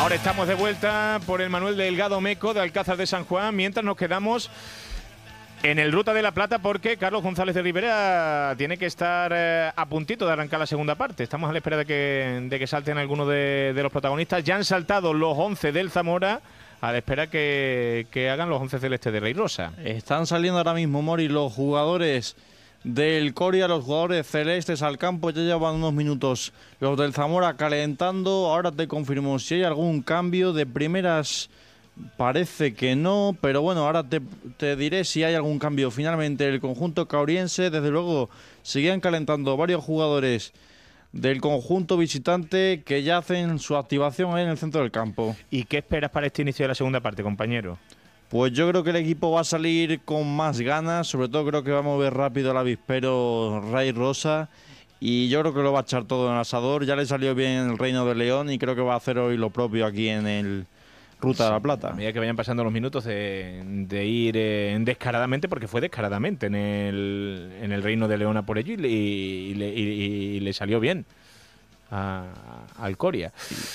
Ahora estamos de vuelta por el Manuel Delgado Meco de Alcázar de San Juan, mientras nos quedamos en el Ruta de la Plata porque Carlos González de Rivera tiene que estar a puntito de arrancar la segunda parte. Estamos a la espera de que salten algunos de los protagonistas. Ya han saltado los 11 del Zamora, a la espera que hagan los 11 celestes de Rey Rosa. Están saliendo ahora mismo, Mori, los jugadores del Coria, los jugadores celestes al campo. Ya llevan unos minutos los del Zamora calentando. Ahora te confirmo si hay algún cambio. De primeras parece que no, pero bueno, ahora te diré si hay algún cambio. Finalmente el conjunto cauriense, desde luego, siguen calentando varios jugadores del conjunto visitante que ya hacen su activación ahí en el centro del campo. ¿Y qué esperas para este inicio de la segunda parte, compañero? Pues yo creo que el equipo va a salir con más ganas, sobre todo creo que va a mover rápido al avispero Rey Rosa y yo creo que lo va a echar todo en el asador. Ya le salió bien el Reino de León y creo que va a hacer hoy lo propio aquí en el Ruta de la Plata. A medida que vayan pasando los minutos de ir descaradamente, porque fue descaradamente en el Reino de León a por ello y le salió bien al Coria.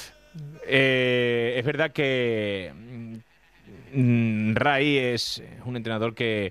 Es verdad que Ray es un entrenador que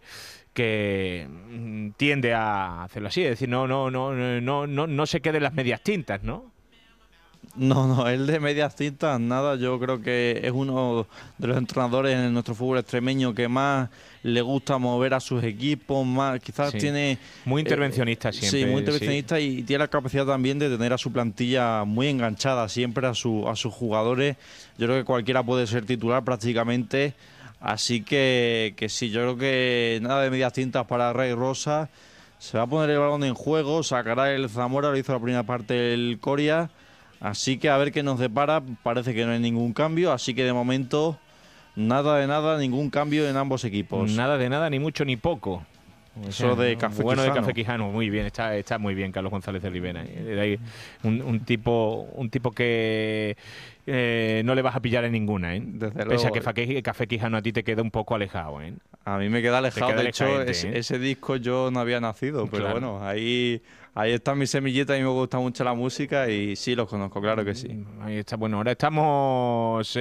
tiende a hacerlo así, es decir, no se quede en las medias tintas, ¿no? No, él de medias tintas, nada. Yo creo que es uno de los entrenadores en nuestro fútbol extremeño que más le gusta mover a sus equipos, más quizás sí, tiene... Muy intervencionista siempre. Sí, muy intervencionista sí. Y tiene la capacidad también de tener a su plantilla muy enganchada siempre a sus jugadores. Yo creo que cualquiera puede ser titular prácticamente. Así que sí, yo creo que nada de medias tintas para Rey Rosa. Se va a poner el balón en juego, sacará el Zamora, lo hizo la primera parte el Coria. Así que a ver qué nos depara. Parece que no hay ningún cambio, así que de momento nada de nada, ningún cambio en ambos equipos. Nada de nada, ni mucho ni poco. Eso de Café bueno Quijano. De Café Quijano, muy bien, está muy bien Carlos González de Rivera. Un tipo que no le vas a pillar en ninguna, ¿eh? Desde Pese luego. a que Café Quijano a ti te queda un poco alejado, ¿eh? A mí me queda alejado, de hecho ¿eh? ese disco yo no había nacido, pero claro. bueno, ahí está mi semillita, a mí me gusta mucho la música y sí los conozco, claro que sí. Ahí está, bueno, ahora estamos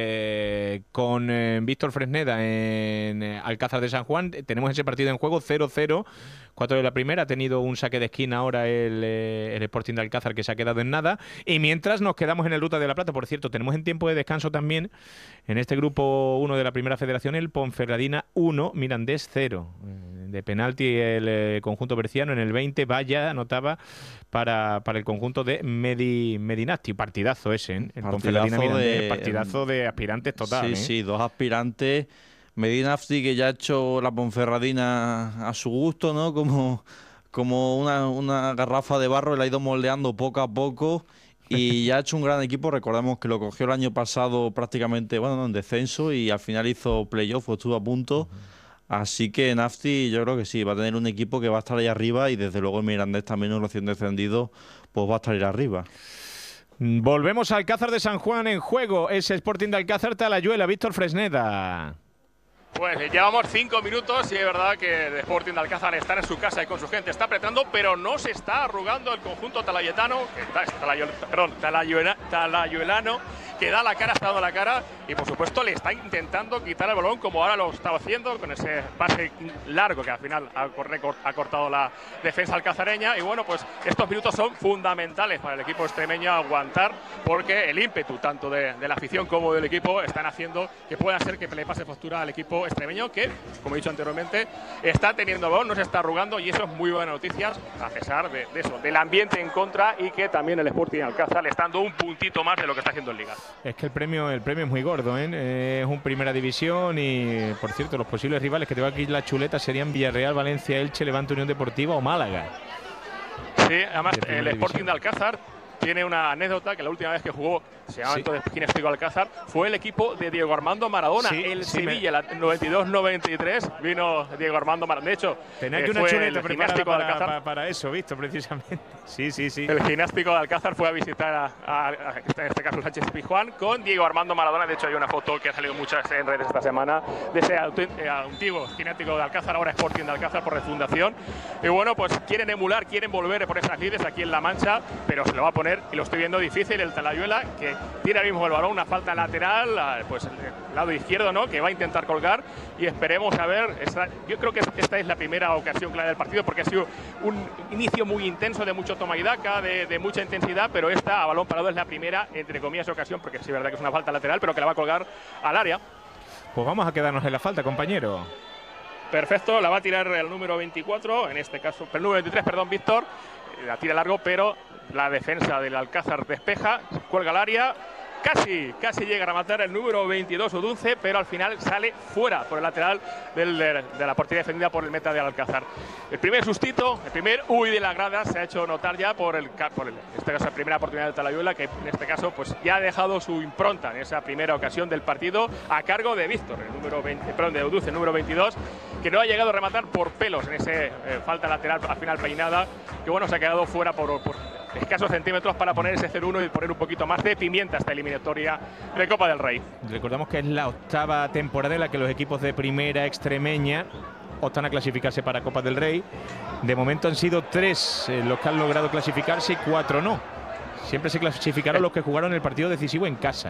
con Víctor Fresneda en Alcázar de San Juan, tenemos ese partido en juego 0-0, 4 de la primera, ha tenido un saque de esquina ahora el Sporting de Alcázar que se ha quedado en nada, y mientras nos quedamos en el Ruta de la Plata, por cierto, tenemos en tiempo de descanso también en este grupo 1 de la Primera Federación el Ponferradina 1, Mirandés 0. De penalti el conjunto berciano en el 20, Valla anotaba para el conjunto de Medinasti. Partidazo ese, ¿eh? El Ponferradina Mirandés, partidazo de aspirantes total. Sí, sí, dos aspirantes. Medinasti que ya ha hecho la Ponferradina a su gusto, ¿no? Como una garrafa de barro, la ha ido moldeando poco a poco y ya ha hecho un gran equipo. Recordamos que lo cogió el año pasado prácticamente, en descenso y al final hizo playoff, estuvo a punto. Así que Nafti yo creo que sí, va a tener un equipo que va a estar ahí arriba y desde luego el Mirandés también, un recién descendido, pues va a estar ahí arriba. Volvemos a Alcázar de San Juan en juego, es Sporting de Alcázar Talayuela, Víctor Fresneda. Pues llevamos 5 minutos y es verdad que el Sporting de Alcázar está en su casa y con su gente está apretando, pero no se está arrugando el conjunto talayetano, talayuelano, que da la cara, está dando la cara y por supuesto le está intentando quitar el balón como ahora lo estaba haciendo con ese pase largo que al final ha cortado la defensa alcazareña. Y bueno, pues estos minutos son fundamentales para el equipo extremeño aguantar, porque el ímpetu tanto de la afición como del equipo están haciendo que pueda ser que le pase factura al equipo extremeño, que como he dicho anteriormente está teniendo balón, no se está arrugando, y eso es muy buena noticia a pesar de eso, del ambiente en contra, y que también el Sporting Alcázar le está dando un puntito más de lo que está haciendo en Liga. Es que el premio es muy gordo, ¿eh? Es un primera división y, por cierto, los posibles rivales que te va aquí la chuleta serían Villarreal, Valencia, Elche, Levante, Unión Deportiva o Málaga. Sí, además el Sporting de Alcázar tiene una anécdota que la última vez que jugó, se llamaba entonces Ginestésico Alcázar, fue el equipo de Diego Armando Maradona. Sevilla, la 92-93, vino Diego Armando Maradona. De hecho, tenía que una chuleta preparada para eso, visto, precisamente. Sí. El Ginestésico de Alcázar fue a visitar en este caso Sánchez Pizjuán con Diego Armando Maradona. De hecho, hay una foto que ha salido muchas en redes esta semana de ese antiguo Ginestésico de Alcázar, ahora Sporting de Alcázar por refundación. Y bueno, pues quieren emular, quieren volver por esas lides aquí en La Mancha, pero se lo va a poner poner, y lo estoy viendo difícil, el Talayuela, que tiene ahora mismo el balón, una falta lateral, pues el lado izquierdo, ¿no?, que va a intentar colgar, y esperemos a ver. Yo creo que esta es la primera ocasión clara del partido, porque ha sido un inicio muy intenso, de mucho toma y daca, de mucha intensidad, pero esta a balón parado es la primera, entre comillas, ocasión, porque sí es verdad que es una falta lateral, pero que la va a colgar al área. Pues vamos a quedarnos en la falta, compañero. Perfecto, la va a tirar el número 24, en este caso, el número 23, perdón, Víctor. La tira largo, pero la defensa del Alcázar despeja, cuelga al área. Casi llega a rematar el número 22, Odunce, pero al final sale fuera por el lateral de la portería defendida por el meta del Alcázar. El primer sustito, el primer de la grada se ha hecho notar ya por en este caso la primera oportunidad del Talayuela, que en este caso pues ya ha dejado su impronta en esa primera ocasión del partido a cargo de Víctor, el número 20, perdón, de Odunce, el número 22, que no ha llegado a rematar por pelos en ese falta lateral al final peinada, que bueno, se ha quedado fuera por escasos centímetros para poner ese 0-1 y poner un poquito más de pimienta a esta eliminatoria de Copa del Rey. Recordamos que es la octava temporada en la que los equipos de primera extremeña optan a clasificarse para Copa del Rey. De momento han sido 3 los que han logrado clasificarse y 4 no. Siempre se clasificaron los que jugaron el partido decisivo en casa.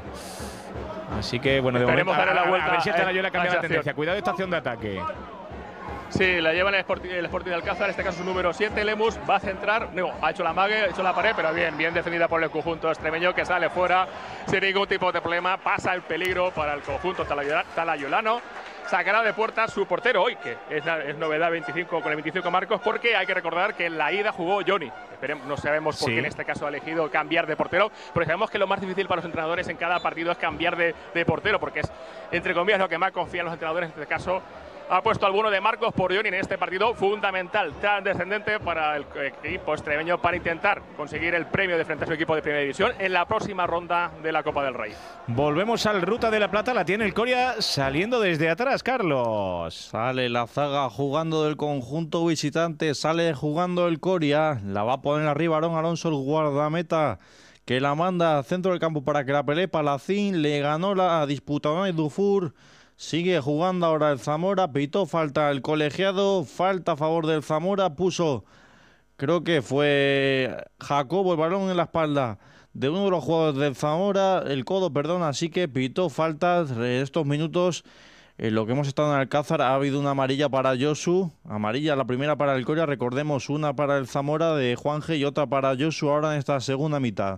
Así que bueno, de momento darle la vuelta, a ver si esta Talayuela cambia la tendencia. Cuidado de esta acción de ataque. Sí, la lleva el Sporting de Alcázar, en este caso su número 7, Lemus, va a centrar, no, ha hecho la mague, ha hecho la pared, pero bien defendida por el conjunto extremeño, que sale fuera sin ningún tipo de problema, pasa el peligro para el conjunto talayolano. Sacará de puerta su portero hoy, que es novedad 25 con el 25 Marcos, porque hay que recordar que en la ida jugó Johnny. No sabemos por qué en este caso ha elegido cambiar de portero, pero sabemos que lo más difícil para los entrenadores en cada partido es cambiar de portero, porque es, entre comillas, lo que más confían los entrenadores en este caso. Ha puesto alguno de Marcos por Johnny en este partido fundamental, trascendente para el equipo extremeño para intentar conseguir el premio de frente a su equipo de primera división en la próxima ronda de la Copa del Rey. Volvemos al Ruta de la Plata, la tiene el Coria saliendo desde atrás, Carlos. Sale la zaga jugando del conjunto visitante, sale jugando el Coria, la va a poner arriba Aarón Alonso, el guardameta, que la manda al centro del campo para que la pelee Palacín, le ganó la disputa a Dufour. Sigue jugando ahora el Zamora, pitó falta el colegiado, falta a favor del Zamora, puso, creo que fue Jacobo el balón en la espalda de uno de los jugadores del Zamora, el codo, perdón, así que pitó falta estos minutos. En lo que hemos estado en Alcázar ha habido una amarilla para Josu, amarilla la primera para el Coria, recordemos una para el Zamora de Juanje y otra para Josu ahora en esta segunda mitad.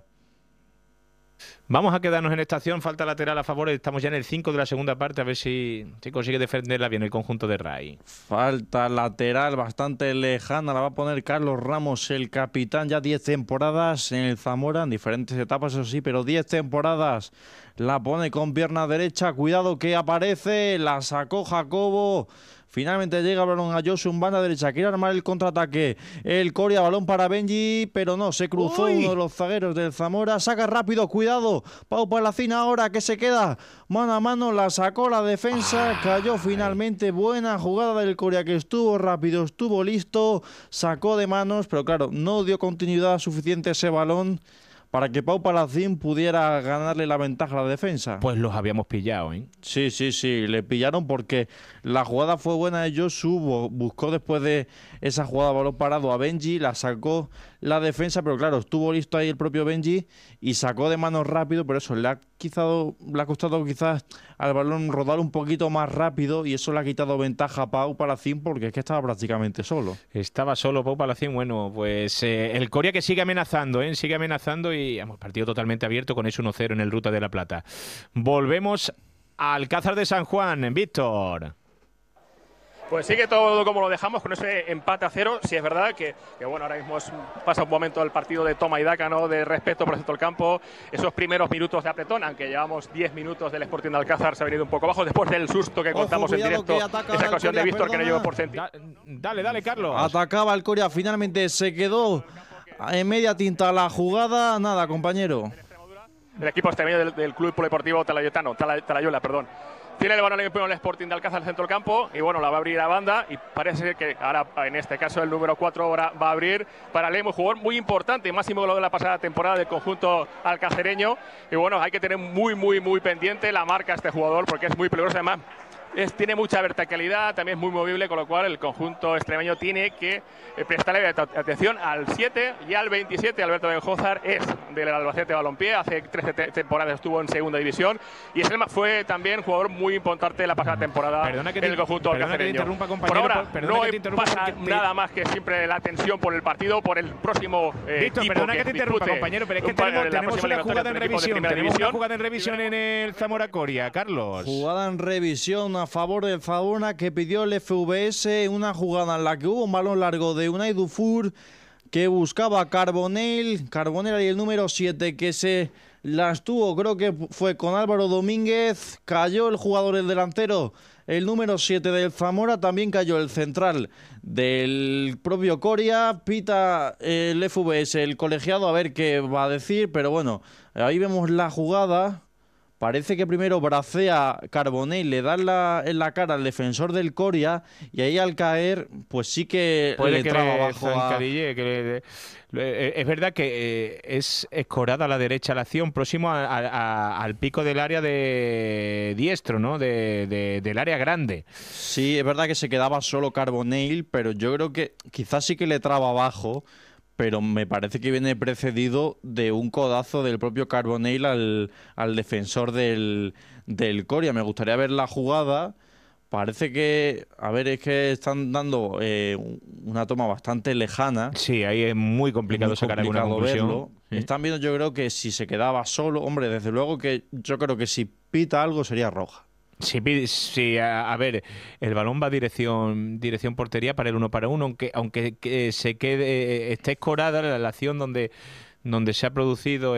Vamos a quedarnos en esta acción, falta lateral a favor, estamos ya en el 5 de la segunda parte, a ver si consigue defenderla bien el conjunto de Ray. Falta lateral bastante lejana, la va a poner Carlos Ramos, el capitán, ya 10 temporadas en el Zamora, en diferentes etapas eso sí, pero 10 temporadas, la pone con pierna derecha, cuidado que aparece, la sacó Jacobo. Finalmente llega el balón a Josu, en banda derecha, quiere armar el contraataque. El Coria, balón para Benji, pero no, se cruzó uno de los zagueros del Zamora. Saca rápido, cuidado. Pau Palacín ahora que se queda mano a mano, la sacó la defensa, cayó finalmente. Buena jugada del Coria que estuvo rápido, estuvo listo, sacó de manos, pero claro, no dio continuidad suficiente ese balón para que Pau Palacín pudiera ganarle la ventaja a la defensa. Pues los habíamos pillado, ¿eh? Sí, le pillaron porque la jugada fue buena de Josu, buscó después de esa jugada balón parado a Benji, la sacó la defensa, pero claro, estuvo listo ahí el propio Benji y sacó de manos rápido, pero eso le ha costado quizás al balón rodar un poquito más rápido y eso le ha quitado ventaja a Pau Palacín porque es que estaba prácticamente solo. Estaba solo Pau Palacín, bueno, pues el Coria que sigue amenazando, sigue amenazando y partido totalmente abierto con ese 1-0 en el Ruta de la Plata. Volvemos al Alcázar de San Juan, Víctor. Pues sigue todo como lo dejamos, con ese empate a 0. Sí es verdad que bueno, ahora mismo pasa un momento del partido de toma y daca, ¿no?, de respeto por el centro del campo. Esos primeros minutos de apretón, aunque llevamos 10 minutos del Sporting de Alcázar, se ha venido un poco bajo después del susto que contamos en directo. Esa ocasión de Víctor que no llegó por centro. Dale, Carlos. Atacaba el Coria, finalmente se quedó en media tinta la jugada. Nada, compañero. El equipo extremeño del Club Polideportivo Talayola, perdón. Tiene el balón en el Sporting de Alcázar al centro del campo y bueno, la va a abrir a banda y parece que ahora en este caso el número 4 ahora va a abrir para Lemus, jugador muy importante, máximo goleador de la pasada temporada del conjunto alcacereño y bueno, hay que tener muy pendiente la marca a este jugador porque es muy peligroso, además tiene mucha verticalidad, también es muy movible, con lo cual el conjunto extremeño tiene que prestarle atención al 7 y al 27. Alberto Benjózar es del Albacete Balompié, hace 13 temporadas estuvo en segunda división y fue también jugador muy importante la pasada temporada en el conjunto alcacereño. Por ahora no pasa nada más que siempre la tensión por el partido, por el próximo Víctor, perdona que te interrumpa, compañero, pero es que tenemos una jugada en revisión. Tenemos una jugada en revisión en el Zamora Coria, Carlos. Jugada en revisión a favor del Zamora que pidió el FVS, una jugada en la que hubo un balón largo de Unai Dufour que buscaba a Carbonell y el número 7 que se las tuvo, creo que fue con Álvaro Domínguez, cayó el jugador, el delantero, el número 7 del Zamora, también cayó el central del propio Coria, pita el FVS, el colegiado, a ver qué va a decir, pero bueno, ahí vemos la jugada. Parece que primero bracea Carbonell, le da en la cara al defensor del Coria y ahí al caer, pues sí que puede le que traba le abajo zancadille, es verdad que es escorada a la derecha la acción, próximo al pico del área de diestro, ¿no? Del área grande. Sí, es verdad que se quedaba solo Carbonell, pero yo creo que quizás sí que le traba abajo, pero me parece que viene precedido de un codazo del propio Carbonell al defensor del Coria. Me gustaría ver la jugada. Parece que, a ver, es que están dando una toma bastante lejana. Sí, ahí es muy complicado sacar alguna conclusión. Verlo. Sí. Están viendo, yo creo que si se quedaba solo, hombre, desde luego que yo creo que si pita algo sería roja. Sí, a ver, el balón va dirección portería para el 1-1, aunque se quede, esté escorada la acción donde se ha producido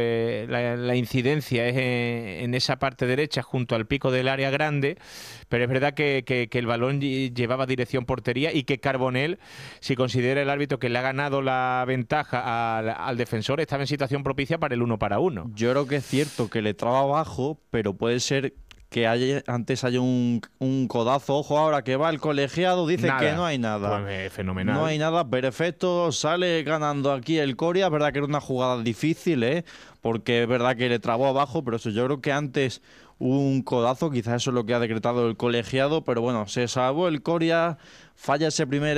la incidencia es en esa parte derecha junto al pico del área grande, pero es verdad que el balón llevaba dirección portería y que Carbonell, si considera el árbitro que le ha ganado la ventaja al defensor, estaba en situación propicia para el 1-1. Yo creo que es cierto que le traba abajo, pero puede ser que antes haya un codazo. Ojo, ahora que va el colegiado, dice que no hay nada. Pues fenomenal. No hay nada, perfecto. Sale ganando aquí el Coria. Es verdad que era una jugada difícil, porque es verdad que le trabó abajo, pero eso yo creo que antes hubo un codazo. Quizás eso es lo que ha decretado el colegiado, pero bueno, se salvó el Coria. Falla ese primer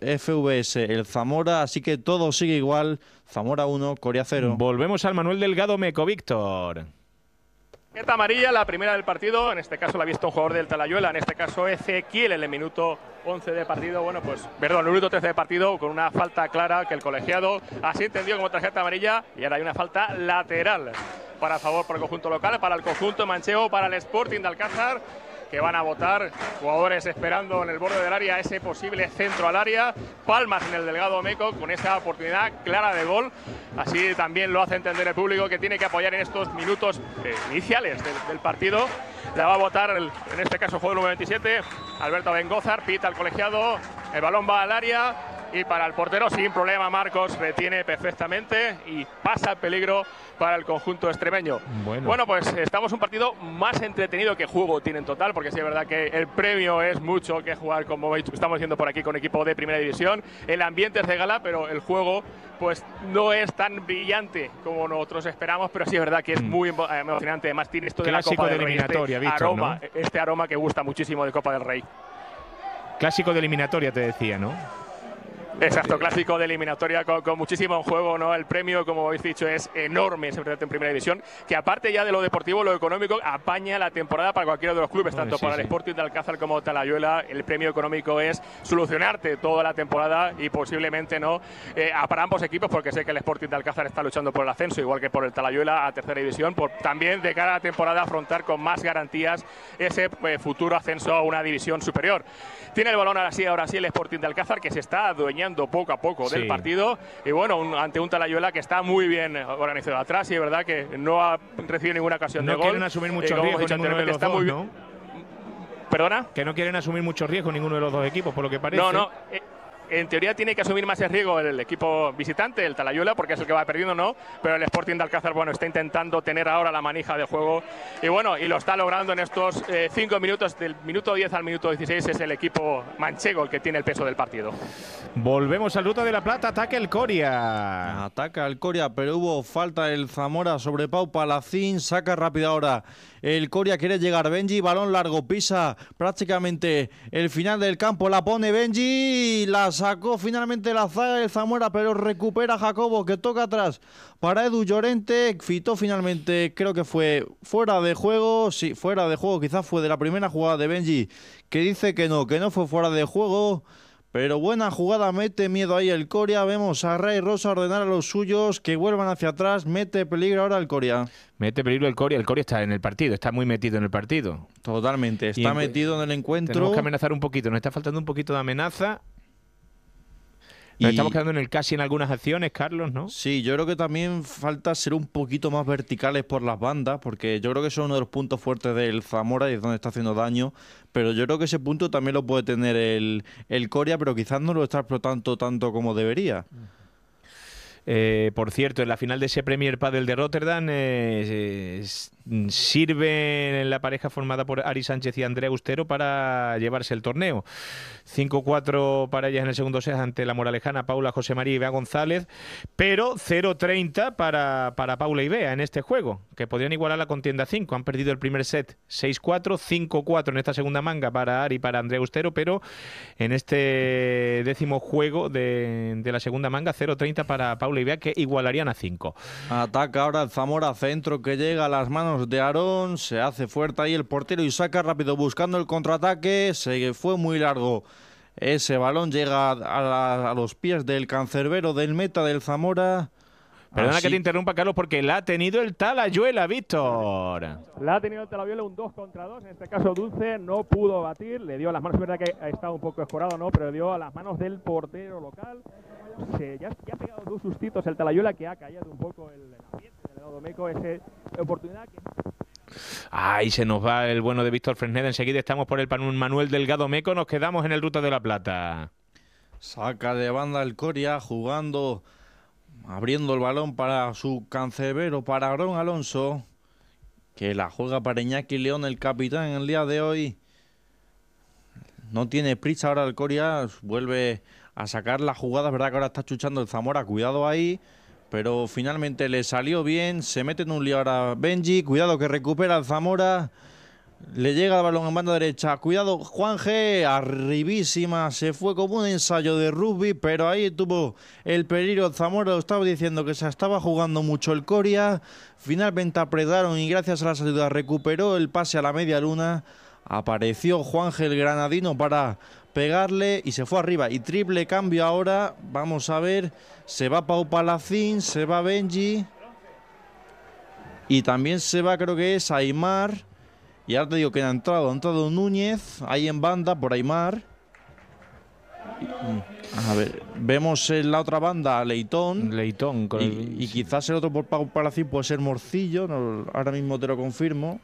FVS, el Zamora, así que todo sigue igual. Zamora 1, Coria 0. Volvemos al Manuel Delgado Meco, Víctor. Tarjeta amarilla, la primera del partido, en este caso la ha visto un jugador del Talayuela, en este caso Ezequiel en el minuto 11 de partido, el minuto 13 de partido, con una falta clara que el colegiado así entendió como tarjeta amarilla y ahora hay una falta lateral para favor por el conjunto local, para el conjunto manchego, para el Sporting de Alcázar, que van a votar jugadores esperando en el borde del área ese posible centro al área. Palmas en el Delgado Meco con esa oportunidad clara de gol. Así también lo hace entender el público que tiene que apoyar en estos minutos iniciales del partido. La va a votar, en este caso, jugador número 27, Alberto Benjózar, pita al colegiado, el balón va al área y para el portero sin problema Marcos retiene perfectamente y pasa el peligro para el conjunto extremeño. Bueno, pues estamos un partido más entretenido que juego tiene en total, porque sí es verdad que el premio es mucho que jugar, como estamos viendo por aquí, con equipo de primera división. El ambiente es de gala, pero el juego pues no es tan brillante como nosotros esperamos, pero sí es verdad que es muy emocionante. Además tiene esto de clásico la Copa de del Rey, eliminatoria, Víctor, ¿no? Este aroma que gusta muchísimo de Copa del Rey. Clásico de eliminatoria, te decía, ¿no? Exacto, clásico de eliminatoria con muchísimo en juego, ¿no? El premio, como habéis dicho, es enorme, siempre en primera división, que aparte ya de lo deportivo, lo económico, apaña la temporada para cualquiera de los clubes, tanto para el Sporting de Alcázar como Talayuela. El premio económico es solucionarte toda la temporada y posiblemente no para ambos equipos, porque sé que el Sporting de Alcázar está luchando por el ascenso, igual que por el Talayuela a tercera división, por también de cara a la temporada afrontar con más garantías ese futuro ascenso a una división superior. Tiene el balón ahora sí el Sporting de Alcázar, que se está adueñando poco a poco del partido, y bueno, ante un Talayuela que está muy bien organizado atrás, y es verdad que no ha recibido ninguna ocasión de gol. No quieren asumir muchos riesgos ninguno de los dos, ¿no? ¿Perdona? Que no quieren asumir muchos riesgos ninguno de los dos equipos, por lo que parece. No. En teoría tiene que asumir más el riesgo el equipo visitante, el Talayuela, porque es el que va perdiendo, ¿no? Pero el Sporting de Alcázar, está intentando tener ahora la manija del juego y lo está logrando en estos 5 minutos, del minuto 10 al minuto 16 es el equipo manchego el que tiene el peso del partido. Volvemos al Ruta de la Plata, ataca el Coria. Ataca el Coria, pero hubo falta el Zamora sobre Pau Palacín, saca rápido ahora el Coria quiere llegar. Benji, balón largo, pisa prácticamente el final del campo, la pone Benji, la sacó finalmente la zaga del Zamora, pero recupera Jacobo, que toca atrás para Edu Llorente, fitó finalmente, creo que fue fuera de juego, sí, fuera de juego, quizás fue de la primera jugada de Benji, que dice que no fue fuera de juego. Pero buena jugada, mete miedo ahí el Coria. Vemos a Ray Rosa ordenar a los suyos que vuelvan hacia atrás. Mete peligro ahora el Coria. Mete peligro el Coria. El Coria está en el partido, está muy metido en el partido. Totalmente, está metido en el encuentro. Tenemos que amenazar un poquito, nos está faltando un poquito de amenaza. Nos estamos quedando en el casi en algunas acciones, Carlos, ¿no? Sí, yo creo que también falta ser un poquito más verticales por las bandas, porque yo creo que eso es uno de los puntos fuertes del Zamora y es donde está haciendo daño, pero yo creo que ese punto también lo puede tener el Coria, pero quizás no lo está explotando tanto como debería. Por cierto, en la final de ese Premier Padel de Rotterdam sirve la pareja formada por Ari Sánchez y Andrea Austero para llevarse el torneo. 5-4 para ellas en el segundo set ante la moralejana Paula José María y Bea González, pero 0-30 para Paula y Bea en este juego, que podrían igualar la contienda 5. Han perdido el primer set 6-4, 5-4 en esta segunda manga para Ari y para Andrea Austero, pero en este décimo juego de la segunda manga 0-30 para Paula y Bea, que igualarían a 5. Ataca ahora el Zamora, centro que llega a las manos de Aarón, se hace fuerte ahí el portero y saca rápido buscando el contraataque, se fue muy largo. Ese balón llega a los pies del cancerbero del meta del Zamora. Perdona que te interrumpa, Carlos, porque la ha tenido el Talayuela, Víctor. La ha tenido el Talayuela un 2 contra 2. En este caso, Dulce no pudo batir. Le dio a las manos, es verdad que ha estado un poco escorado, ¿no? Pero le dio a las manos del portero local. Ya ha pegado 2 sustitos el Talayuela, que ha callado un poco el ambiente del Gado Meco. Esa oportunidad que... Ahí se nos va el bueno de Víctor Fresneda. Enseguida estamos por el Manuel Delgado Meco. Nos quedamos en el Ruta de la Plata. Saca de banda el Coria, jugando, abriendo el balón para su cancerbero, para Aarón Alonso, que la juega para Iñaki León, el capitán, en el día de hoy. No tiene prisa ahora el Coria, vuelve a sacar la jugada. Es verdad que ahora está chuchando el Zamora, cuidado ahí. Pero finalmente le salió bien, se mete en un lío ahora Benji, cuidado que recupera el Zamora, le llega el balón en banda derecha, cuidado Juan G, arribísima, se fue como un ensayo de rugby, pero ahí tuvo el peligro el Zamora, lo estaba diciendo que se estaba jugando mucho el Coria, finalmente apretaron y gracias a la salida recuperó el pase a la media luna, apareció Juan G el granadino para pegarle y se fue arriba, y triple cambio ahora, vamos a ver, se va Pau Palacín, se va Benji y también se va, creo que es Aymar, y ahora te digo que ha entrado Núñez ahí en banda por Aymar. A ver, vemos en la otra banda a Leitón y quizás el otro por Pau Palacín puede ser Morcillo, no, ahora mismo te lo confirmo.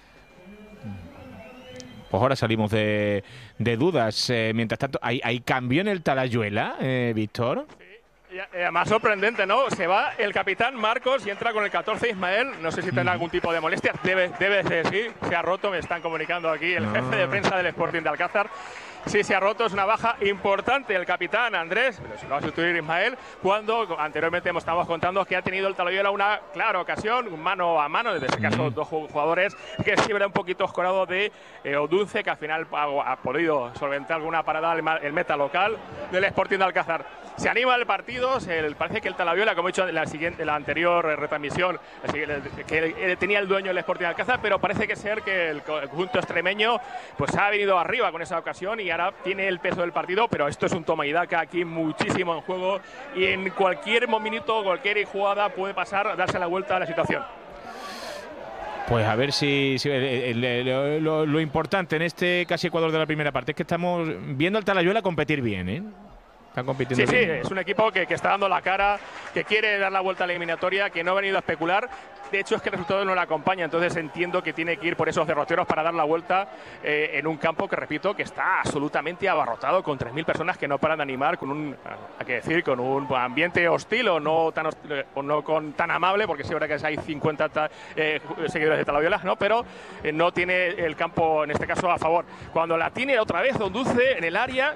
Pues ahora salimos de dudas. Mientras tanto, ¿hay cambio en el Talayuela, Víctor? Sí, más sorprendente, ¿no? Se va el capitán Marcos y entra con el 14 Ismael. No sé si tendrá algún tipo de molestia. Debe ser, sí. Se ha roto, me están comunicando aquí el jefe de prensa del Sporting de Alcázar. Sí, se ha roto, es una baja importante el capitán Andrés, pero se lo va a sustituir Ismael, cuando anteriormente estábamos contando que ha tenido el Talayuela una clara ocasión, mano a mano, en este caso 2 jugadores, que sí era un poquito escorado de Odunce, que al final ha podido solventar alguna parada el meta local del Sporting de Alcázar. Se anima el partido, parece que el Talayuela, como he dicho en la anterior retransmisión, que tenía el dueño del Sporting de Alcázar, pero parece que el conjunto extremeño pues ha venido arriba con esa ocasión y ahora tiene el peso del partido, pero esto es un toma y daca, aquí muchísimo en juego y en cualquier minuto, cualquier jugada puede pasar, darse la vuelta a la situación. Pues a ver si lo importante en este casi Ecuador de la primera parte es que estamos viendo al Talayuela competir bien, ¿eh? Están compitiendo bien. Sí, es un equipo que está dando la cara, que quiere dar la vuelta a la eliminatoria, que no ha venido a especular. De hecho, es que el resultado no le acompaña, entonces entiendo que tiene que ir por esos derroteros para dar la vuelta en un campo que, repito, que está absolutamente abarrotado con 3.000 personas que no paran de animar, con un ambiente hostil o no tan amable, porque sí, ahora que hay 50 seguidores de Talayuela, ¿no? Pero no tiene el campo, en este caso, a favor. Cuando la tiene otra vez Don Dulce en el área,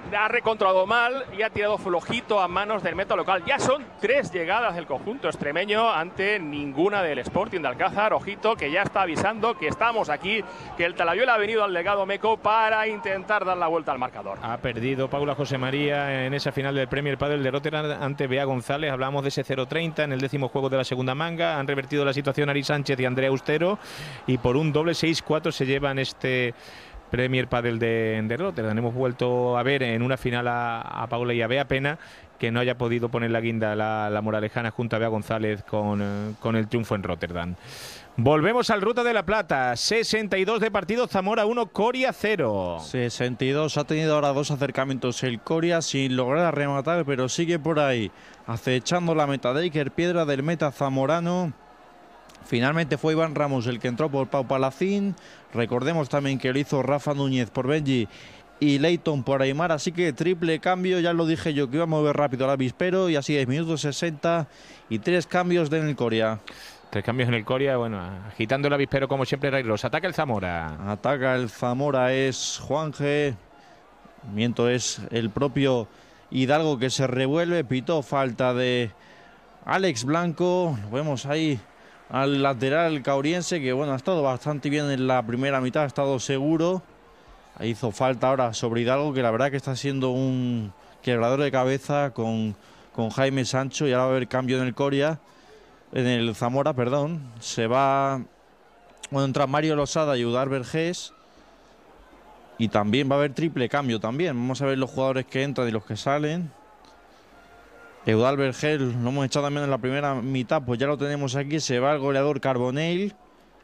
ha recontrolado mal y ha tirado flojito a manos del meta local. Ya son 3 llegadas del conjunto extremeño ante ninguna del Sporting de Alcázar. Ojito, que ya está avisando que estamos aquí, que el Talayuela ha venido al Legado Meco para intentar dar la vuelta al marcador. Ha perdido Paula José María en esa final del Premier Padel de Rotterdam ante Bea González. Hablamos de ese 0-30 en el 10º juego de la segunda manga. Han revertido la situación Ari Sánchez y Andrea Austero, y por un doble 6-4 se llevan este Premier Padel de Rotterdam. Hemos vuelto a ver en una final a Paula y a Bea. Pena que no haya podido poner la guinda la moralejana junto a Bea González con el triunfo en Rotterdam. Volvemos al Ruta de la Plata. 62 de partido, Zamora 1, Coria 0. 62, ha tenido ahora 2 acercamientos el Coria sin lograr rematar, pero sigue por ahí acechando la meta de Iker Piedra del meta zamorano. Finalmente fue Iván Ramos el que entró por Pau Palacín. Recordemos también que lo hizo Rafa Núñez por Benji y Leighton por Aymar, así que triple cambio. Ya lo dije yo que iba a mover rápido al avispero, y así es, minutos 60 y 3 cambios en el Coria. 3 cambios en el Coria, bueno, agitando el avispero como siempre Ray Ross. Ataca el Zamora. Ataca el Zamora, es Juanje. Miento, es el propio Hidalgo que se revuelve. Pitó falta de Alex Blanco. Lo vemos ahí al lateral cauriense, que bueno, ha estado bastante bien en la primera mitad, ha estado seguro. Hizo falta ahora sobre Hidalgo, que la verdad que está siendo un quebrador de cabeza con Jaime Sancho, y ahora va a haber cambio en el Coria, en el Zamora, perdón. Se va, bueno, entra Mario Losada y Eudar Vergés, y también va a haber triple cambio también. Vamos a ver los jugadores que entran y los que salen. Eudal Vergel lo hemos echado también en la primera mitad, pues ya lo tenemos aquí. Se va el goleador Carbonell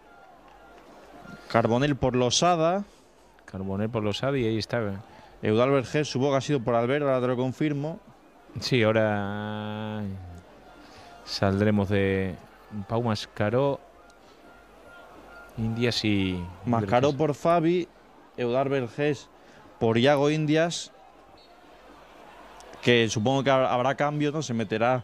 por Losada. Carbonell por Losada, y ahí está. Eudal Vergel, supongo que ha sido por Albert, ahora te lo confirmo. Sí, ahora saldremos de Pau Mascaró, Indias y... Mascaró por Fabi, Eudal Vergés por Iago Indias, que supongo que habrá cambio, ¿no? Se meterá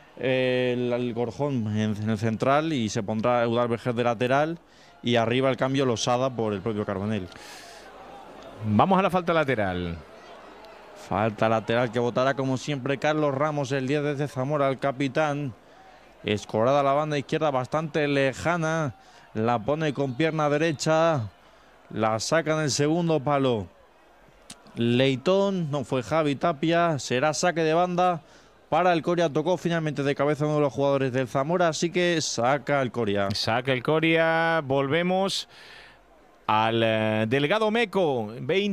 el Gorjón en el central y se pondrá Eudal Vergés de lateral, y arriba el cambio Losada por el propio Carbonell. Vamos a la falta lateral. Falta lateral que votará como siempre Carlos Ramos, el 10 desde Zamora, el capitán. Escorada a la banda izquierda, bastante lejana. La pone con pierna derecha. La saca en el segundo palo Leitón, no fue Javi Tapia. Será saque de banda para el Coria. Tocó finalmente de cabeza uno de los jugadores del Zamora, así que saca el Coria. Saca el Coria. Volvemos al Delgado Meco.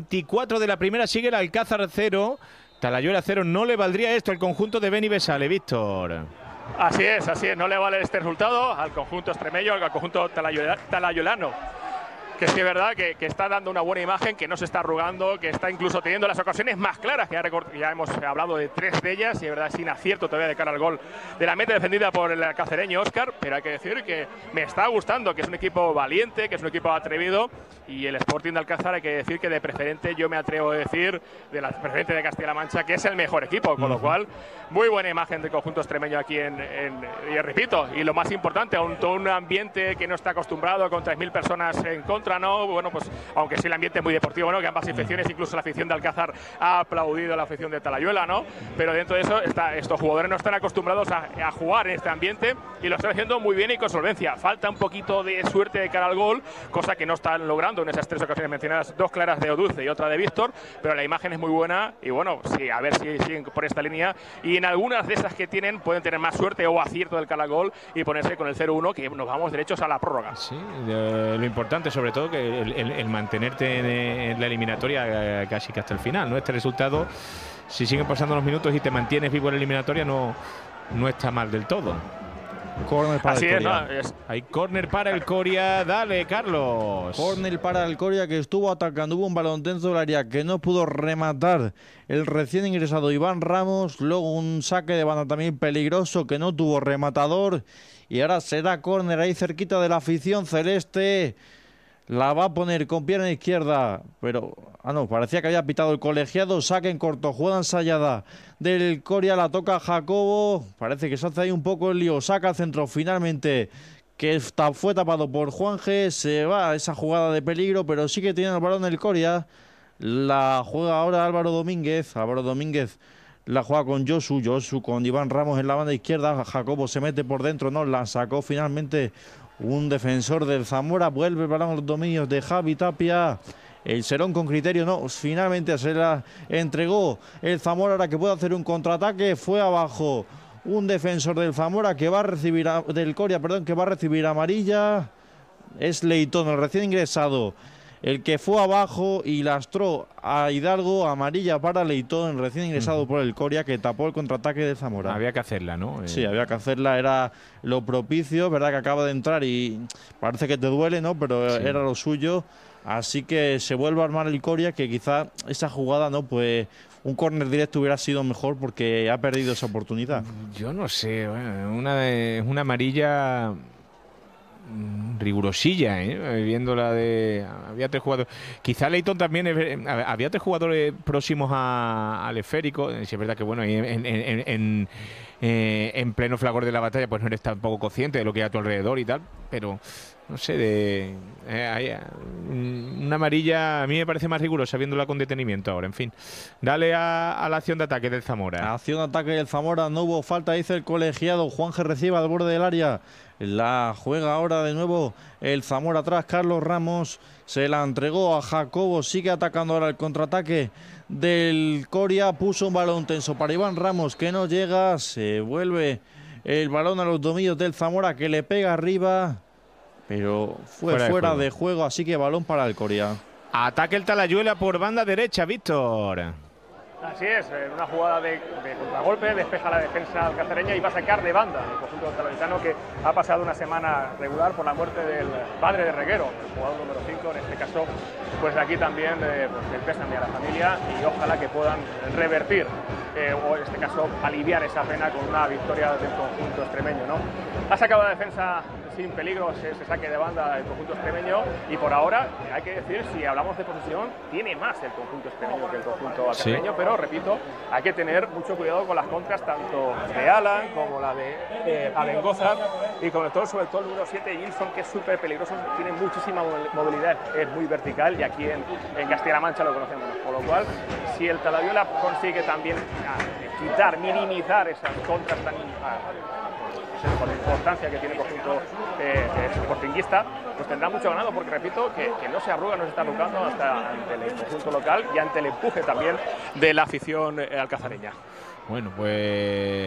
24 de la primera, sigue el Alcázar 0, Talayuela 0. No le valdría esto al conjunto de Beni Besale, Víctor. Así es, no le vale este resultado al conjunto extremeño, al conjunto talayolano, que sí es verdad que está dando una buena imagen, que no se está arrugando, que está incluso teniendo las ocasiones más claras, que ya hemos hablado de 3 de ellas, y de verdad sin acierto todavía de cara al gol de la meta defendida por el alcacereño Óscar. Pero hay que decir que me está gustando, que es un equipo valiente, que es un equipo atrevido, y el Sporting de Alcázar, hay que decir que de preferente, yo me atrevo a decir, de la preferente de Castilla-La Mancha, que es el mejor equipo, con lo cual muy buena imagen del conjunto extremeño aquí y repito, y lo más importante, todo un ambiente que no está acostumbrado, con 3.000 personas en contra, ¿no? Bueno, pues aunque sí el ambiente es muy deportivo, ¿no? Que ambas aficiones, incluso la afición de Alcázar ha aplaudido a la afición de Talayuela, ¿no? Pero dentro de eso, estos jugadores no están acostumbrados a jugar en este ambiente, y lo están haciendo muy bien y con solvencia. Falta un poquito de suerte de cara al gol, cosa que no están logrando en esas 3 ocasiones mencionadas, 2 claras de Odulce y otra de Víctor, pero la imagen es muy buena, y bueno, sí, a ver si siguen por esta línea, y en algunas de esas que tienen pueden tener más suerte o acierto del cara al gol y ponerse con el 0-1, que nos vamos derechos a la prórroga. Sí, lo importante sobre todo que el mantenerte en la eliminatoria casi que hasta el final, ¿no? Este resultado, si siguen pasando los minutos y te mantienes vivo en la eliminatoria, no está mal del todo. Córner para Así el Coria. ¿no? Hay córner para el Coria. Dale, Carlos. Córner para el Coria, que estuvo atacando. Hubo un balón dentro del área que no pudo rematar el recién ingresado Iván Ramos. Luego un saque de banda también peligroso que no tuvo rematador. Y ahora será córner ahí cerquita de la afición celeste. La va a poner con pierna izquierda, pero no, parecía que había pitado el colegiado. Saque en corto, jugada ensayada del Coria, la toca Jacobo. Parece que se hace ahí un poco el lío. Saca al centro finalmente, que fue tapado por Juanje. Se va a esa jugada de peligro, pero sigue teniendo el balón el Coria. La juega ahora Álvaro Domínguez. Álvaro Domínguez la juega con Josu con Iván Ramos en la banda izquierda. Jacobo se mete por dentro, no la sacó finalmente un defensor del Zamora. Vuelve el balón a los dominios de Javi Tapia. El Serón con criterio, no, finalmente se la entregó el Zamora, ahora que puede hacer un contraataque. Fue abajo un defensor del Zamora que va a recibir, del Coria, perdón, que va a recibir amarilla. Es Leitón, el recién ingresado, el que fue abajo y lastró a Hidalgo. Amarilla para Leitón, recién ingresado por el Coria, que tapó el contraataque del Zamora. Había que hacerla, ¿no? Sí, había que hacerla, era lo propicio, verdad que acaba de entrar y parece que te duele, ¿no? Pero sí, era lo suyo. Así que se vuelve a armar el Coria, que quizá esa jugada, ¿no? Pues un córner directo hubiera sido mejor porque ha perdido esa oportunidad. Yo no sé, una amarilla rigurosilla, viéndola de... Había 3 jugadores. Quizá Leitón también... había 3 jugadores próximos al esférico. Si es verdad que, bueno, en pleno fragor de la batalla, pues no eres tampoco consciente de lo que hay a tu alrededor y tal, pero... No sé, una amarilla a mí me parece más rigurosa viéndola con detenimiento ahora. En fin, dale a la acción de ataque del Zamora. Acción de ataque del Zamora, no hubo falta, dice el colegiado. Juanje recibe al borde del área. La juega ahora de nuevo el Zamora atrás. Carlos Ramos se la entregó a Jacobo. Sigue atacando ahora el contraataque del Coria. Puso un balón tenso para Iván Ramos que no llega. Se vuelve el balón a los dominios del Zamora, que le pega arriba, pero fue fuera de juego, así que balón para el Coria. Ataque el Talayuela por banda derecha, Víctor. Así es, en una jugada de contragolpe, despeja la defensa alcacereña y va a sacar de banda el conjunto talayueletano, que ha pasado una semana regular por la muerte del padre de Reguero, el jugador número 5, en este caso, pues aquí también pues el pésame a la familia y ojalá que puedan revertir, o en este caso aliviar esa pena con una victoria del conjunto extremeño, ¿no? Ha sacado la defensa sin peligro, ese saque de banda del conjunto extremeño, y por ahora, hay que decir, si hablamos de posesión, tiene más el conjunto extremeño que el conjunto alcacereño, sí, pero repito, hay que tener mucho cuidado con las contras, tanto de Alan como la de Abengozar, y sobre todo el número 7, Gilson, que es súper peligroso, tiene muchísima movilidad, es muy vertical, y aquí en Castilla-La Mancha lo conocemos, con lo cual, si el Talayuela consigue también minimizar esas contras tan por la importancia que tiene el conjunto sportinguista, pues tendrá mucho ganado, porque repito que no se arruga, no se está arrugando hasta ante el conjunto local y ante el empuje también de la afición alcazareña. Bueno, pues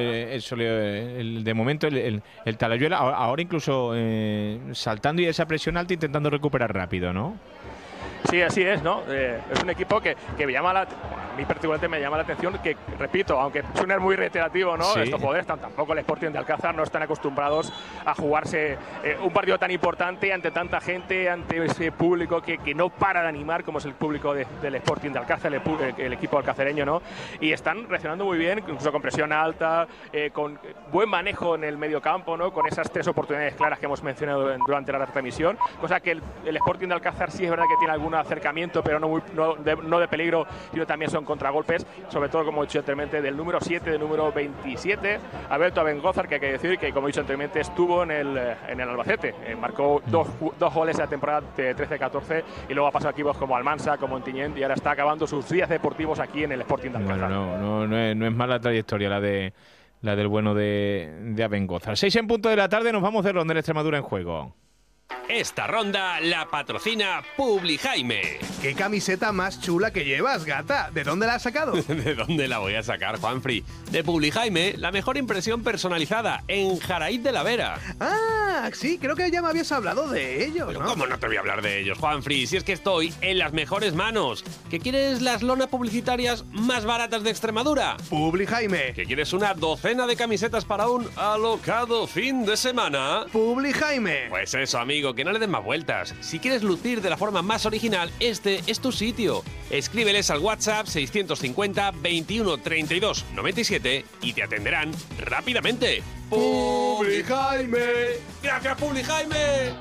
de momento el Talayuela ahora incluso saltando y esa presión alta intentando recuperar rápido, ¿no? Sí, así es, ¿no? Es un equipo que me llama a mí particularmente me llama la atención que, repito, aunque suene muy reiterativo, ¿no? Sí. Estos jugadores, tampoco el Sporting de Alcázar, no están acostumbrados a jugarse un partido tan importante ante tanta gente, ante ese público que no para de animar, como es el público del Sporting de Alcázar, el equipo alcacereño, ¿no? Y están reaccionando muy bien, incluso con presión alta, con buen manejo en el medio campo, ¿no? Con esas 3 oportunidades claras que hemos mencionado durante la transmisión, cosa que el Sporting de Alcázar sí es verdad que tiene algún acercamiento, pero no de peligro, sino también son contragolpes, sobre todo, como he dicho anteriormente, del número 7, del número 27, Alberto Abengozar, que hay que decir que, como he dicho anteriormente, estuvo en el Albacete, marcó dos goles en la temporada de 13-14 y luego ha pasado equipos como Almansa, como Ontinyent, y ahora está acabando sus días deportivos aquí en el Sporting de Alcázar. Bueno, no es mala trayectoria la del bueno de Abengozar. 6 en punto de la tarde, nos vamos de Ronda en Extremadura en juego. Esta ronda la patrocina Publijaime. ¿Qué camiseta más chula que llevas, gata? ¿De dónde la has sacado? ¿De dónde la voy a sacar, Juanfri? De Publijaime, la mejor impresión personalizada, en Jaraíz de la Vera. Ah, sí, creo que ya me habías hablado de ellos, Pero ¿no? ¿cómo no te voy a hablar de ellos, Juanfri? Si es que estoy en las mejores manos. ¿Que quieres las lonas publicitarias más baratas de Extremadura? Publijaime. ¿Que quieres una docena de camisetas para un alocado fin de semana? Publijaime. Pues eso, amigo, que no le des más vueltas. Si quieres lucir de la forma más original, este es tu sitio. Escríbeles al WhatsApp 650 21 32 97 y te atenderán rápidamente. ¡Publijaime! ¡Gracias, Publijaime!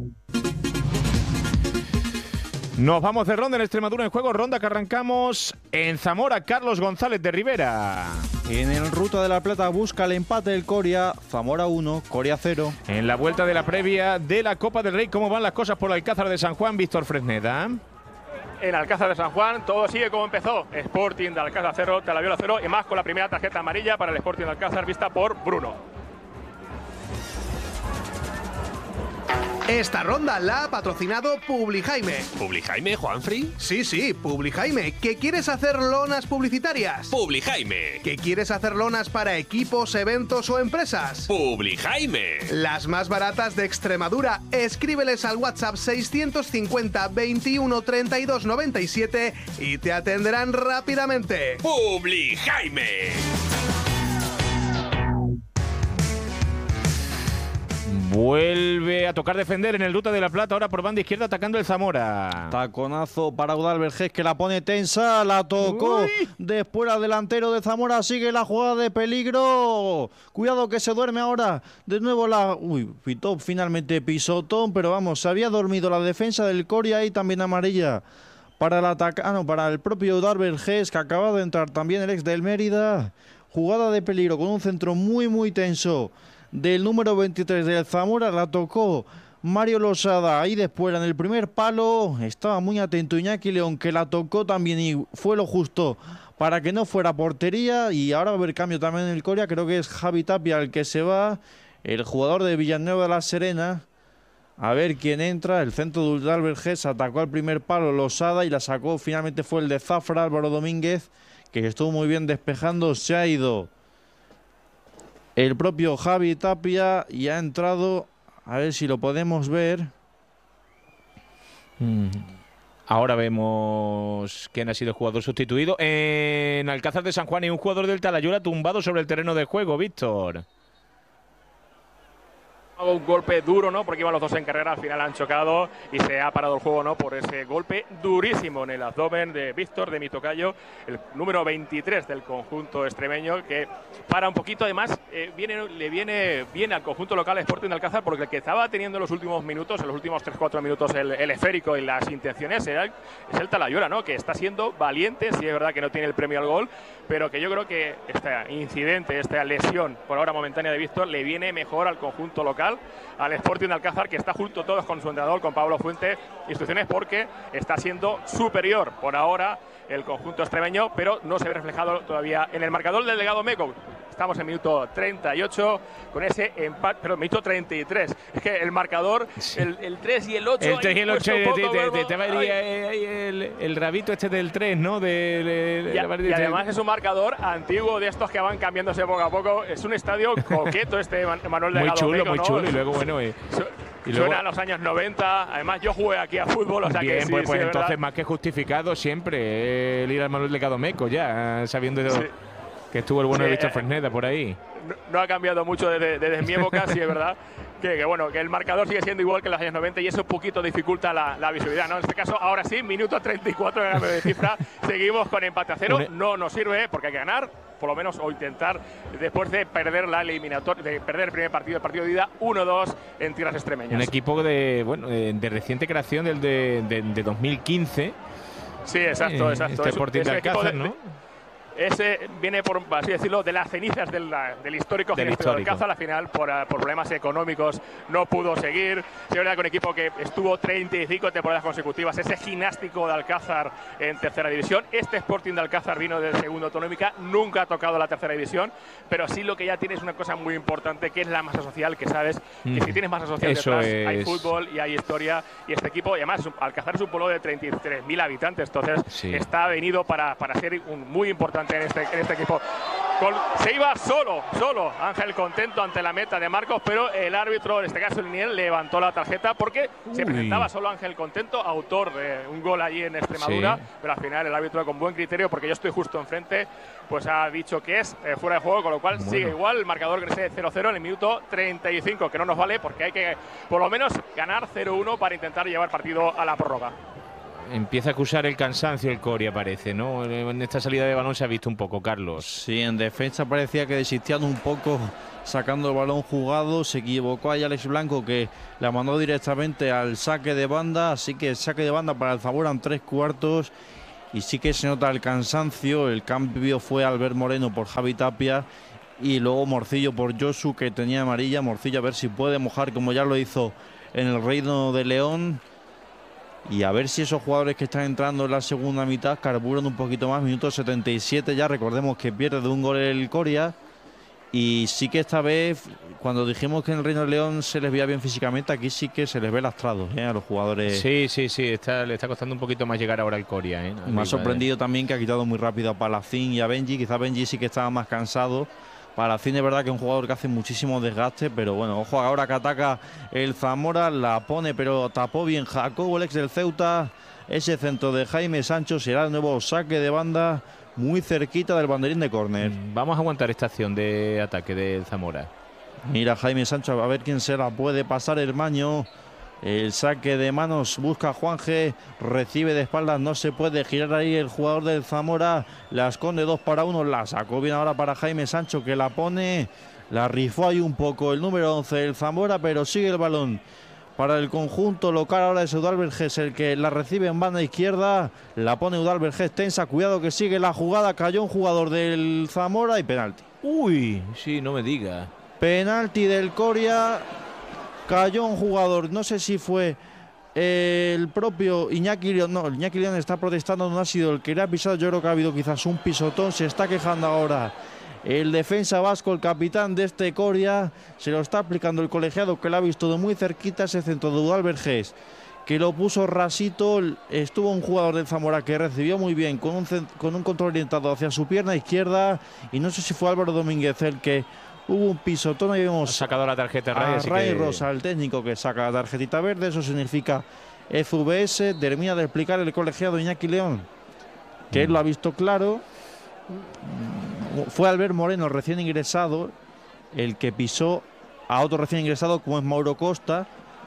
Nos vamos de ronda en Extremadura en juego, ronda que arrancamos en Zamora. Carlos González de Rivera. En el Ruta de la Plata busca el empate del Coria, Zamora 1, Coria 0. En la vuelta de la previa de la Copa del Rey, ¿cómo van las cosas por el Alcázar de San Juan, Víctor Fresneda? en Alcázar de San Juan. Todo sigue como empezó. Sporting de Alcázar 0, Talavera 0 y más con la primera tarjeta amarilla para el Sporting de Alcázar vista por Bruno. Esta ronda la ha patrocinado Publijaime. ¿Publijaime, Juanfri? Sí, Publijaime. ¿Que quieres hacer lonas publicitarias? ¡Publijaime! ¿Que quieres hacer lonas para equipos, eventos o empresas? ¡Publijaime! Las más baratas de Extremadura. Escríbeles al WhatsApp 650 21 32 97 y te atenderán rápidamente. ¡Publijaime! Vuelve a tocar defender en el Ruta de la Plata, ahora por banda izquierda atacando el Zamora. Taconazo para Eudal Vergés, que la pone tensa, la tocó. Uy. Después al delantero de Zamora, sigue la jugada de peligro. Cuidado que se duerme ahora. De nuevo pitó finalmente pisotón, pero vamos, se había dormido la defensa del Coria y también amarilla. Para el para el propio Eudal Vergés, que acaba de entrar también el ex del Mérida. Jugada de peligro con un centro muy tenso del número 23 del Zamora, la tocó Mario Losada. Ahí después en el primer palo estaba muy atento Iñaki León, que la tocó también y fue lo justo para que no fuera portería. Y ahora va a haber cambio también en el Coria, creo que es Javi Tapia el que se va, el jugador de Villanueva de la Serena. A ver quién entra. El centro de Eudal Vergés atacó al primer palo Losada y la sacó, finalmente fue el de Zafra, Álvaro Domínguez, que estuvo muy bien despejando. Se ha ido el propio Javi Tapia y ha entrado, a ver si lo podemos ver. Ahora vemos quién ha sido el jugador sustituido. En Alcázar de San Juan hay un jugador del Talayuela tumbado sobre el terreno de juego, Víctor. Un golpe duro, ¿no? Porque iban los dos en carrera, al final han chocado y se ha parado el juego, ¿no? Por ese golpe durísimo en el abdomen de Víctor, de mi tocayo, el número 23 del conjunto extremeño, que para un poquito. Además, le viene bien al conjunto local Sporting de Alcázar, porque el que estaba teniendo en los últimos minutos, en los últimos 3-4 minutos, el esférico y las intenciones es el Talayuela, ¿no? Que está siendo valiente. Sí, es verdad que no tiene el premio al gol, pero que yo creo que este incidente, esta lesión por ahora momentánea de Víctor, le viene mejor al conjunto local, al Sporting de Alcázar, que está junto todos con su entrenador, con Pablo Fuente, instrucciones, porque está siendo superior por ahora el conjunto extremeño, pero no se ve reflejado todavía en el marcador del Legado Meco. Estamos en minuto 38 con ese empate, pero minuto 33. Es que el marcador, sí. el 3 y el 8. El 3 y el 8, te va a ir el rabito este del 3, ¿no? Y además es un marcador antiguo, de estos que van cambiándose poco a poco. Es un estadio coqueto este Manuel Delgado Meco, ¿no? Muy chulo, y luego, bueno… Suena a los años 90, además yo jugué aquí a fútbol, o sea bien, que sí, pues entonces verdad. Más que justificado siempre el ir al Manuel Delgado Meco, ya sabiendo que estuvo el bueno de Víctor Fresneda por ahí. No ha cambiado mucho desde mi época, sí es verdad. Que bueno, que el marcador sigue siendo igual que en los años 90 y eso un poquito dificulta la visibilidad, ¿no? En este caso, ahora sí, minuto 34 de la de cifra, seguimos con empate a 0, no nos sirve porque hay que ganar, por lo menos, o intentar, después de perder la eliminatoria, de perder el primer partido, el partido de ida, 1-2 en tierras extremeñas. Un equipo de reciente creación de 2015. Sí, exacto. Este Sporting de Alcázar, ¿no? Ese viene, por así decirlo, de las cenizas del histórico Ginástica de Alcázar. Al final, por problemas económicos, no pudo seguir. Es verdad que un equipo que estuvo 35 temporadas consecutivas, ese Gimnástico de Alcázar en tercera división. Este Sporting de Alcázar vino de segunda autonómica, nunca ha tocado la tercera división, pero sí lo que ya tiene es una cosa muy importante, que es la masa social, que sabes que si tienes masa social detrás, hay fútbol y hay historia. Y este equipo, y además, Alcázar es un pueblo de 33.000 habitantes, entonces está venido para ser muy importante en este equipo. Se iba solo Ángel Contento ante la meta de Marcos, pero el árbitro, en este caso el Liniel, levantó la tarjeta porque se presentaba solo Ángel Contento, autor de un gol allí en Extremadura, pero al final el árbitro, con buen criterio, porque yo estoy justo enfrente, pues ha dicho que es fuera de juego, con lo cual sigue igual el marcador, que es 0-0 en el minuto 35, que no nos vale porque hay que por lo menos ganar 0-1 para intentar llevar partido a la prórroga. Empieza a acusar el cansancio el Coria, parece, ¿no? En esta salida de balón se ha visto un poco, Carlos. Sí, en defensa parecía que desistían un poco sacando el balón jugado. Se equivocó ahí Alex Blanco, que la mandó directamente al saque de banda. Así que el saque de banda para el Zamora en 3/4. Y sí que se nota el cansancio. El cambio fue Albert Moreno por Javi Tapia. Y luego Morcillo por Josu, que tenía amarilla. Morcillo a ver si puede mojar, como ya lo hizo en el Reino de León. Y a ver si esos jugadores que están entrando en la segunda mitad carburan un poquito más. Minuto 77 ya, recordemos que pierde de un gol el Coria. Y sí que esta vez, cuando dijimos que en el Reino de León se les veía bien físicamente, aquí sí que se les ve lastrados a los jugadores. Sí, le está costando un poquito más llegar ahora al Coria. Me ha sorprendido también que ha quitado muy rápido a Palacín y a Benji. Quizá Benji sí que estaba más cansado. Palacín es verdad que es un jugador que hace muchísimo desgaste, pero bueno, ojo ahora que ataca el Zamora, la pone pero tapó bien Jacobo, el ex del Ceuta. Ese centro de Jaime Sancho será el nuevo saque de banda muy cerquita del banderín de córner. Vamos a aguantar esta acción de ataque del Zamora. Mira Jaime Sancho a ver quién se la puede pasar el Maño. El saque de manos busca Juanje, recibe de espaldas, no se puede girar ahí el jugador del Zamora, la esconde 2 para 1, la sacó bien ahora para Jaime Sancho que la pone, la rifó ahí un poco el número 11 del Zamora, pero sigue el balón para el conjunto local. Ahora es Eudal Vergés el que la recibe en banda izquierda, la pone Eudal Vergés tensa, cuidado que sigue la jugada, cayó un jugador del Zamora y penalti. Uy, sí, no me diga. Penalti del Coria. Cayó un jugador, no sé si fue el propio Iñaki León. No, Iñaki León está protestando, no ha sido el que le ha pisado. Yo creo que ha habido quizás un pisotón. Se está quejando ahora el defensa vasco, el capitán de este Coria. Se lo está aplicando el colegiado que lo ha visto de muy cerquita, ese centro de Eudal Vergés, que lo puso rasito. Estuvo un jugador del Zamora que recibió muy bien con un control orientado hacia su pierna izquierda. Y no sé si fue Álvaro Domínguez el que... Hubo un pisotón y vemos ha sacado la tarjeta a Ray Rosa, el técnico que saca la tarjetita verde. Eso significa FVS. Termina de explicar el colegiado Iñaki León que él lo ha visto claro. Fue Albert Moreno, recién ingresado, el que pisó a otro recién ingresado como es Mauro Costa.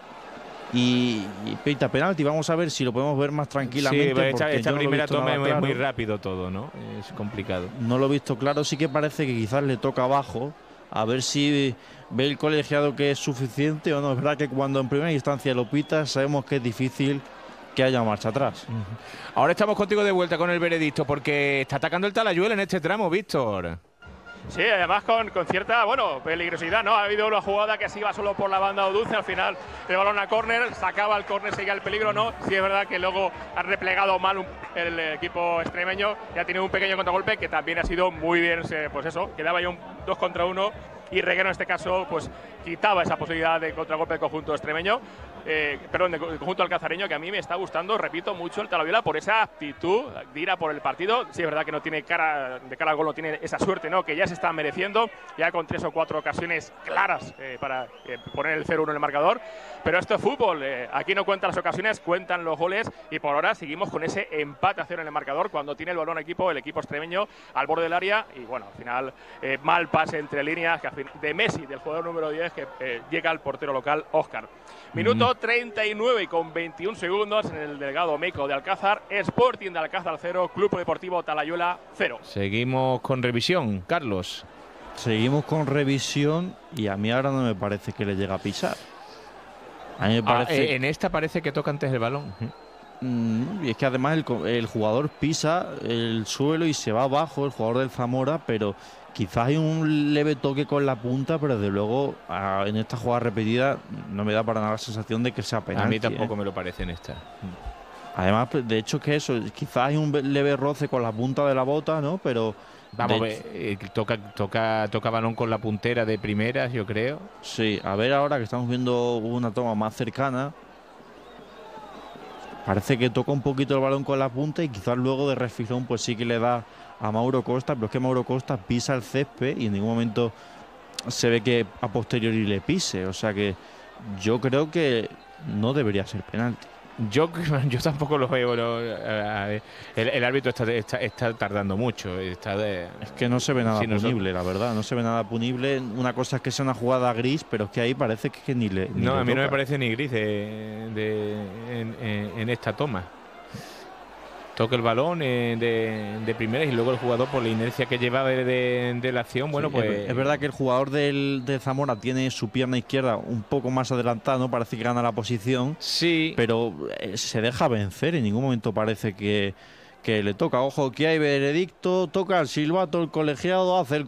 Y pita penalti. Vamos a ver si lo podemos ver más tranquilamente. Sí, esta primera toma es claro. Muy rápido todo, ¿no? Es complicado. No lo he visto claro. Sí que parece que quizás le toca abajo. A ver si ve el colegiado que es suficiente o no. Es verdad que cuando en primera instancia lo pitas, sabemos que es difícil que haya marcha atrás. Ahora estamos contigo de vuelta con el veredicto, porque está atacando el Talayuela en este tramo, Víctor. Sí, además con cierta, peligrosidad, ¿no? Ha habido una jugada que se iba solo por la banda o dulce, al final el balón a córner, sacaba el córner, seguía el peligro, ¿no? Sí es verdad que luego ha replegado mal el equipo extremeño y ha tenido un pequeño contragolpe que también ha sido muy bien, pues eso, quedaba ya un 2 contra 1 y Reguero en este caso pues quitaba esa posibilidad de contragolpe del conjunto extremeño, del conjunto alcazareño, que a mí me está gustando, repito, mucho el Talavera por esa actitud de ir a por el partido. Sí es verdad que no tiene de cara al gol, no tiene esa suerte, ¿no? Que ya se está mereciendo, ya con 3 o 4 ocasiones claras para poner el 0-1 en el marcador, pero esto es fútbol, aquí no cuentan las ocasiones, cuentan los goles y por ahora seguimos con ese empate a 0 en el marcador cuando tiene el balón el equipo extremeño al borde del área y bueno, al final mal pase entre líneas de Messi, del jugador número 10 que llega al portero local Óscar. Minuto 39 y con 21 segundos en el Delgado Meco de Alcázar. Sporting de Alcázar 0, Club Deportivo Talayuela 0. Seguimos con revisión, Carlos. Seguimos con revisión y a mí ahora no me parece que le llega a pisar. A mí me parece... en esta parece que toca antes el balón. Y es que además el jugador pisa el suelo y se va abajo, el jugador del Zamora, pero quizás hay un leve toque con la punta, pero desde luego en esta jugada repetida no me da para nada la sensación de que sea penalti. A mí tampoco me lo parece en esta. Además, de hecho, que eso, quizás hay un leve roce con la punta de la bota, ¿no? Pero vamos, toca balón con la puntera de primeras, yo creo. Sí, a ver ahora que estamos viendo una toma más cercana. Parece que toca un poquito el balón con la punta y quizás luego de refilón pues sí que le da a Mauro Costa, pero es que Mauro Costa pisa el césped y en ningún momento se ve que a posteriori le pise. O sea que yo creo que no debería ser penalti. Yo tampoco lo veo. El árbitro está tardando mucho. Es que no se ve nada punible, la verdad. No se ve nada punible. Una cosa es que sea una jugada gris, pero es que ahí parece que ni le. No, a mí no me parece ni gris en esta toma. Toca el balón de primeras y luego el jugador, por la inercia que lleva de la acción, bueno, pues... Es verdad que el jugador de Zamora tiene su pierna izquierda un poco más adelantada, ¿no? Parece que gana la posición. Sí. Pero se deja vencer, en ningún momento parece que le toca. Ojo, que hay veredicto, toca el silbato, el colegiado, hace el